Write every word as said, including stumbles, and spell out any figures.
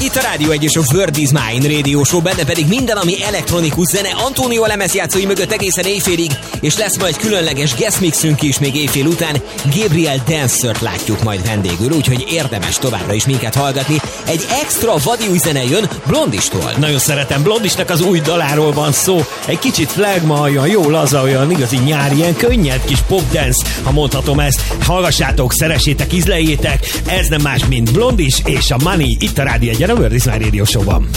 Itt a Rádió egy és a World is Mine Radio Show, benne pedig minden, ami elektronikus zene, Antonio lemezjátszói mögött egészen éjfélig, és lesz majd különleges guest mixünk is még éjfél után. Gabriel Dancert látjuk majd vendégül, úgyhogy érdemes továbbra is minket hallgatni. Egy extra vadi új zene jön Blondistól. Nagyon szeretem, Blondisnak az új daláról van szó. Egy kicsit flagma, olyan jó laza, olyan igazi nyári, ilyen könnyed kis pop dance, ha mondhatom ezt. Hallgassátok, szeressétek, ízleljétek. Ez nem más, mint Blondis és a Money itt a Rádió egyen, a World is Mine Radio Show-ban.